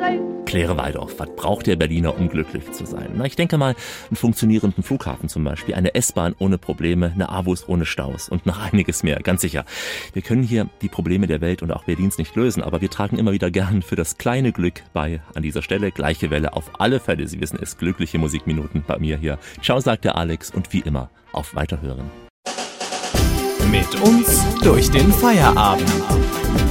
Claire Waldorf, was braucht der Berliner, um glücklich zu sein? Na, ich denke mal, einen funktionierenden Flughafen zum Beispiel, eine S-Bahn ohne Probleme, eine Avus ohne Staus und noch einiges mehr, ganz sicher. Wir können hier die Probleme der Welt und auch Berlins nicht lösen, aber wir tragen immer wieder gern für das kleine Glück bei. An dieser Stelle gleiche Welle auf alle Fälle. Sie wissen es, glückliche Musikminuten bei mir hier. Ciao, sagt der Alex und wie immer, auf Weiterhören. Mit uns durch den Feierabend.